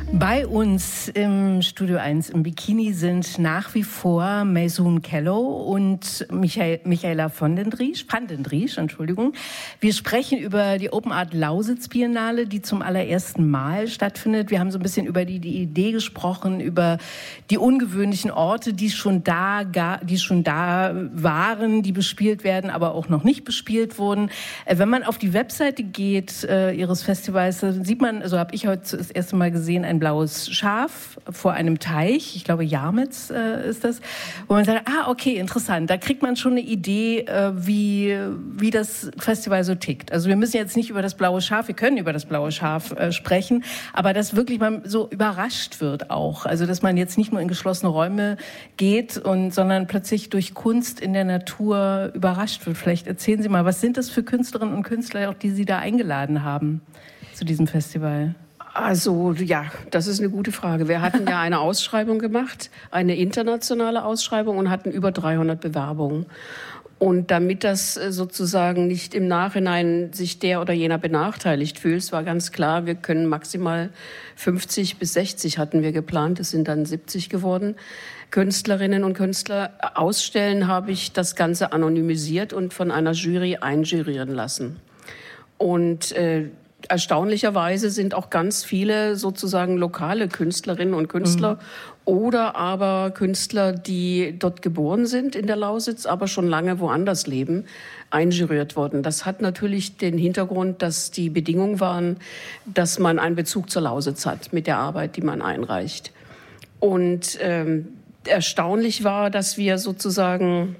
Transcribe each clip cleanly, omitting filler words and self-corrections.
Bei uns im Studio 1 im Bikini sind nach wie vor Maysoon Kello und Michaela van den Driesch, Entschuldigung. Wir sprechen über die Open Art Lausitz Biennale, die zum allerersten Mal stattfindet. Wir haben so ein bisschen über die Idee gesprochen, über die ungewöhnlichen Orte, die schon da waren, die bespielt werden, aber auch noch nicht bespielt wurden. Wenn man auf die Webseite geht Ihres Festivals, sieht man, also habe ich heute das erste Mal gesehen, ein blaues Schaf vor einem Teich, ich glaube Jarmitz ist das, wo man sagt, okay, interessant, da kriegt man schon eine Idee, wie das Festival so tickt. Also wir müssen jetzt nicht über das blaue Schaf, wir können über das blaue Schaf sprechen, aber dass wirklich man so überrascht wird auch. Also dass man jetzt nicht nur in geschlossene Räume geht, sondern plötzlich durch Kunst in der Natur überrascht wird. Vielleicht erzählen Sie mal, was sind das für Künstlerinnen und Künstler, auch die Sie da eingeladen haben zu diesem Festival? Also ja, das ist eine gute Frage. Wir hatten ja eine Ausschreibung gemacht, eine internationale Ausschreibung und hatten über 300 Bewerbungen. Und damit das sozusagen nicht im Nachhinein sich der oder jener benachteiligt fühlt, war ganz klar, wir können maximal 50 bis 60 hatten wir geplant, es sind dann 70 geworden, Künstlerinnen und Künstler ausstellen, habe ich das Ganze anonymisiert und von einer Jury einjurieren lassen. Und erstaunlicherweise sind auch ganz viele sozusagen lokale Künstlerinnen und Künstler oder aber Künstler, die dort geboren sind in der Lausitz, aber schon lange woanders leben, einjuriert worden. Das hat natürlich den Hintergrund, dass die Bedingungen waren, dass man einen Bezug zur Lausitz hat mit der Arbeit, die man einreicht. Und erstaunlich war, dass wir sozusagen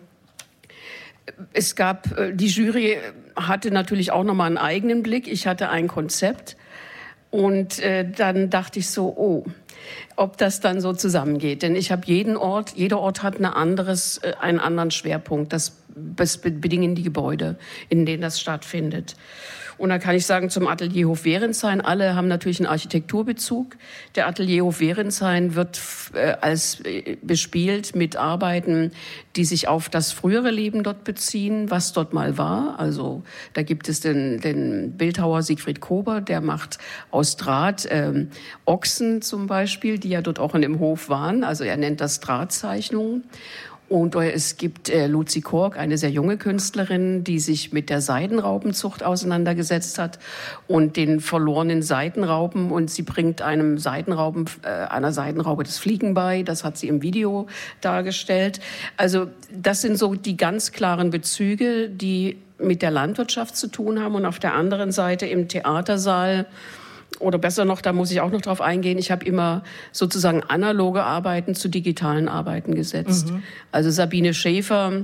die Jury hatte natürlich auch nochmal einen eigenen Blick. Ich hatte ein Konzept und dann dachte ich so, ob das dann so zusammengeht. Denn ich habe jeder Ort hat einen anderen Schwerpunkt. Das bedingen die Gebäude, in denen das stattfindet. Und da kann ich sagen, zum Atelierhof Werenshain, alle haben natürlich einen Architekturbezug. Der Atelierhof Werenshain wird bespielt mit Arbeiten, die sich auf das frühere Leben dort beziehen, was dort mal war. Also da gibt es den Bildhauer Siegfried Kober, der macht aus Draht Ochsen zum Beispiel, die ja dort auch in dem Hof waren. Also er nennt das Drahtzeichnungen. Und es gibt Luzi Kork, eine sehr junge Künstlerin, die sich mit der Seidenraupenzucht auseinandergesetzt hat und den verlorenen Seidenraupen. Und sie bringt einer Seidenraupe das Fliegen bei. Das hat sie im Video dargestellt. Also das sind so die ganz klaren Bezüge, die mit der Landwirtschaft zu tun haben. Und auf der anderen Seite im Theatersaal, oder besser noch, da muss ich auch noch drauf eingehen, ich habe immer sozusagen analoge Arbeiten zu digitalen Arbeiten gesetzt. Also Sabine Schäfer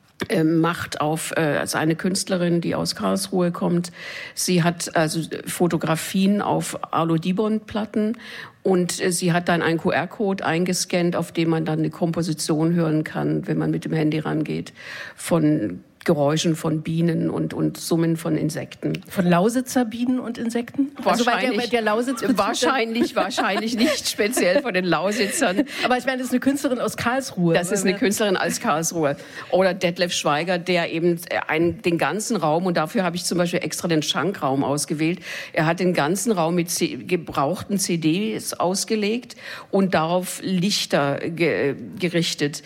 macht also eine Künstlerin, die aus Karlsruhe kommt. Sie hat also Fotografien auf Arlo-Dibond-Platten und sie hat dann einen QR-Code eingescannt, auf dem man dann eine Komposition hören kann, wenn man mit dem Handy rangeht, von Geräuschen von Bienen und Summen von Insekten. Von Lausitzer Bienen und Insekten? Wahrscheinlich, also der Lausitz wahrscheinlich nicht speziell von den Lausitzern. Aber ich meine, das ist eine Künstlerin aus Karlsruhe. Das ist eine Künstlerin aus Karlsruhe. Oder Detlef Schweiger, der eben den ganzen Raum, und dafür habe ich zum Beispiel extra den Schankraum ausgewählt, er hat den ganzen Raum mit gebrauchten CDs ausgelegt und darauf Lichter gerichtet.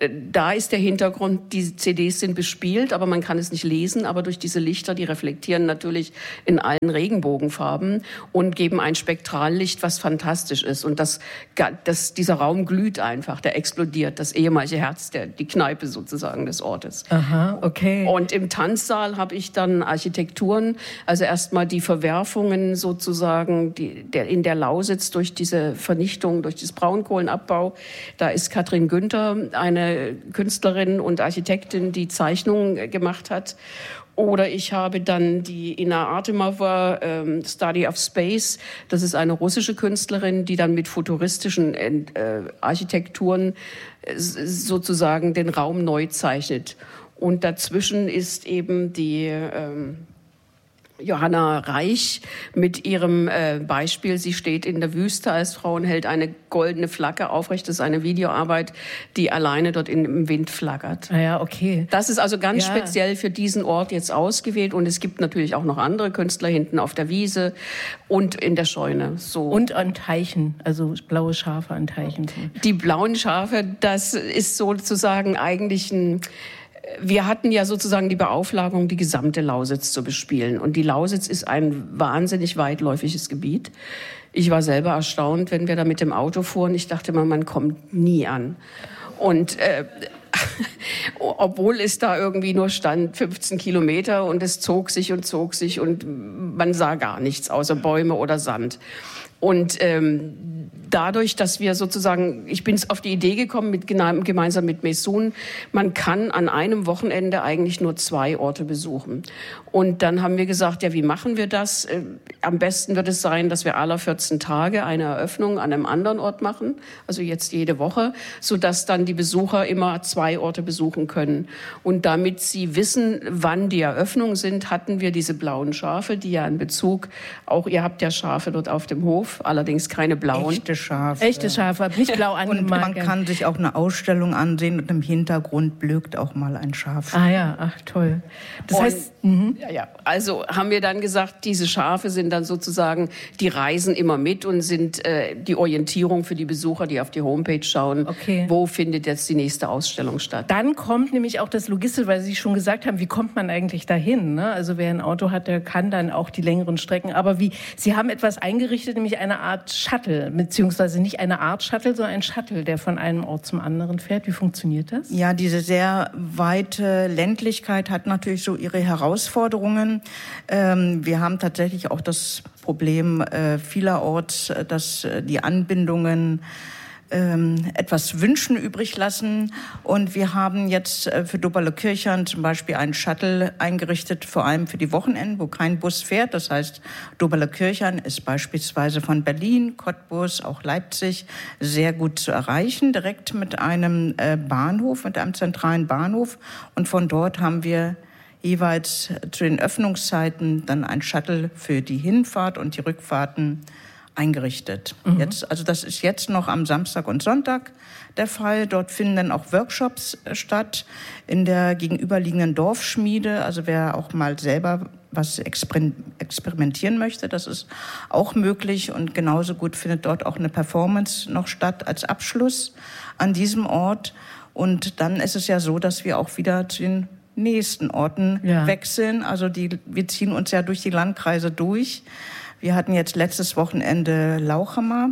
Da ist der Hintergrund, die CDs sind bespielt, aber man kann es nicht lesen, aber durch diese Lichter, die reflektieren natürlich in allen Regenbogenfarben und geben ein Spektrallicht, was fantastisch ist. Und dieser Raum glüht einfach, der explodiert, das ehemalige Herz, die Kneipe sozusagen des Ortes. Aha, okay. Und im Tanzsaal habe ich dann Architekturen, also erstmal die Verwerfungen sozusagen in der Lausitz durch diese Vernichtung, durch das Braunkohlenabbau. Da ist Katrin Günther, eine Künstlerin und Architektin, die Zeichnungen gemacht hat. Oder ich habe dann die Ina Artemova, Study of Space. Das ist eine russische Künstlerin, die dann mit futuristischen Architekturen sozusagen den Raum neu zeichnet. Und dazwischen ist eben Johanna Reich mit ihrem Beispiel. Sie steht in der Wüste als Frau und hält eine goldene Flagge aufrecht. Das ist eine Videoarbeit, die alleine dort im Wind flackert. Ah ja, okay. Das ist also ganz speziell für diesen Ort jetzt ausgewählt. Und es gibt natürlich auch noch andere Künstler hinten auf der Wiese und in der Scheune. So. Und an Teichen, also blaue Schafe an Teichen. Die blauen Schafe, das ist sozusagen eigentlich wir hatten ja sozusagen die Beauflagung, die gesamte Lausitz zu bespielen. Und die Lausitz ist ein wahnsinnig weitläufiges Gebiet. Ich war selber erstaunt, wenn wir da mit dem Auto fuhren. Ich dachte immer, man kommt nie an. Und obwohl es da irgendwie nur stand 15 Kilometer und es zog sich und man sah gar nichts außer Bäume oder Sand. Und dadurch, dass wir sozusagen, ich bin auf die Idee gekommen, gemeinsam mit Maysoon, man kann an einem Wochenende eigentlich nur 2 Orte besuchen. Und dann haben wir gesagt, ja, wie machen wir das? Am besten wird es sein, dass wir alle 14 Tage eine Eröffnung an einem anderen Ort machen, also jetzt jede Woche, sodass dann die Besucher immer 2 Orte besuchen können. Und damit sie wissen, wann die Eröffnungen sind, hatten wir diese blauen Schafe, die ja in Bezug, auch ihr habt ja Schafe dort auf dem Hof, allerdings keine blauen. Echte Schafe, nicht blau angemalt. Und man kann sich auch eine Ausstellung ansehen und im Hintergrund blökt auch mal ein Schaf. Ah ja, ach toll. Das heißt, also haben wir dann gesagt, diese Schafe sind dann sozusagen, die reisen immer mit und sind die Orientierung für die Besucher, die auf die Homepage schauen, wo findet jetzt die nächste Ausstellung statt. Dann kommt nämlich auch das Logistische, weil Sie schon gesagt haben, wie kommt man eigentlich dahin? Ne? Also wer ein Auto hat, der kann dann auch die längeren Strecken. Aber Sie haben etwas eingerichtet, nämlich eine Art Shuttle, beziehungsweise nicht eine Art Shuttle, sondern ein Shuttle, der von einem Ort zum anderen fährt. Wie funktioniert das? Ja, diese sehr weite Ländlichkeit hat natürlich so ihre Herausforderungen. Wir haben tatsächlich auch das Problem vielerorts, dass die Anbindungen etwas Wünschen übrig lassen. Und wir haben jetzt für Doberle-Kirchern zum Beispiel einen Shuttle eingerichtet, vor allem für die Wochenenden, wo kein Bus fährt. Das heißt, Doberle-Kirchern ist beispielsweise von Berlin, Cottbus, auch Leipzig sehr gut zu erreichen, direkt mit einem Bahnhof, mit einem zentralen Bahnhof. Und von dort haben wir jeweils zu den Öffnungszeiten dann ein Shuttle für die Hinfahrt und die Rückfahrten eingerichtet. Also das ist jetzt noch am Samstag und Sonntag der Fall. Dort finden dann auch Workshops statt in der gegenüberliegenden Dorfschmiede. Also wer auch mal selber was experimentieren möchte, das ist auch möglich. Und genauso gut findet dort auch eine Performance noch statt als Abschluss an diesem Ort. Und dann ist es ja so, dass wir auch wieder zu den nächsten Orten wechseln. Also wir ziehen uns ja durch die Landkreise durch. Wir hatten jetzt letztes Wochenende Lauchhammer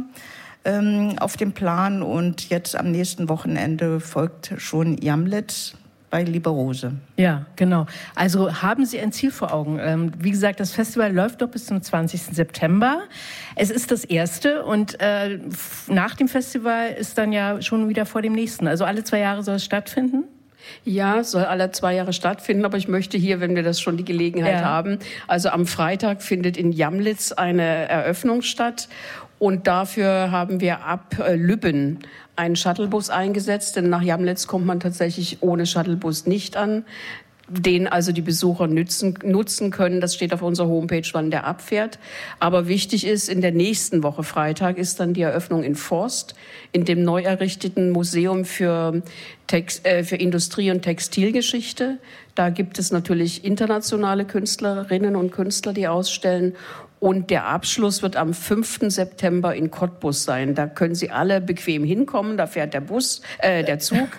auf dem Plan und jetzt am nächsten Wochenende folgt schon Jamlitz bei Lieberose. Ja, genau. Also haben Sie ein Ziel vor Augen? Wie gesagt, das Festival läuft doch bis zum 20. September. Es ist das erste und nach dem Festival ist dann ja schon wieder vor dem nächsten. Also alle 2 Jahre soll es stattfinden? Ja, soll alle 2 Jahre stattfinden, aber ich möchte hier, wenn wir das schon die Gelegenheit haben, also am Freitag findet in Jamlitz eine Eröffnung statt und dafür haben wir ab Lübben einen Shuttlebus eingesetzt, denn nach Jamlitz kommt man tatsächlich ohne Shuttlebus nicht an, den also die Besucher nutzen können. Das steht auf unserer Homepage, wann der abfährt. Aber wichtig ist, in der nächsten Woche Freitag ist dann die Eröffnung in Forst, in dem neu errichteten Museum für Industrie- und Textilgeschichte. Da gibt es natürlich internationale Künstlerinnen und Künstler, die ausstellen. Und der Abschluss wird am 5. September in Cottbus sein. Da können Sie alle bequem hinkommen. Da fährt der Zug.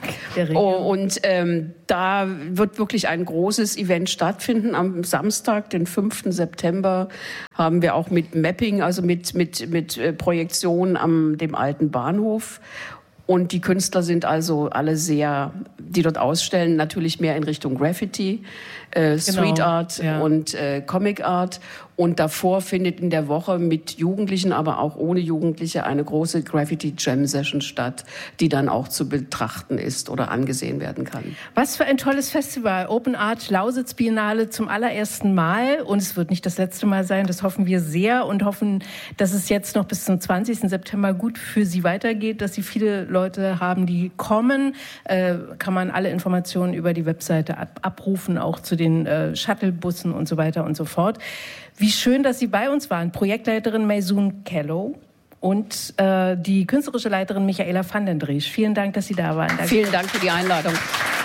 Und da wird wirklich ein großes Event stattfinden. Am Samstag, den 5. September, haben wir auch mit Mapping, also mit Projektion am dem alten Bahnhof. Und die Künstler sind also alle die dort ausstellen, natürlich mehr in Richtung Graffiti, Street Art und Comic Art. Und davor findet in der Woche mit Jugendlichen, aber auch ohne Jugendliche eine große Graffiti Jam Session statt, die dann auch zu betrachten ist oder angesehen werden kann. Was für ein tolles Festival. Open Art Lausitz Biennale zum allerersten Mal. Und es wird nicht das letzte Mal sein. Das hoffen wir sehr und hoffen, dass es jetzt noch bis zum 20. September gut für Sie weitergeht, dass Sie viele Leute haben, die kommen. Kann man alle Informationen über die Webseite abrufen, auch zu den Shuttlebussen und so weiter und so fort. Wie schön, dass Sie bei uns waren. Projektleiterin Maysoon Kello und die künstlerische Leiterin Michaela van den Driesch. Vielen Dank, dass Sie da waren. Danke. Vielen Dank für die Einladung.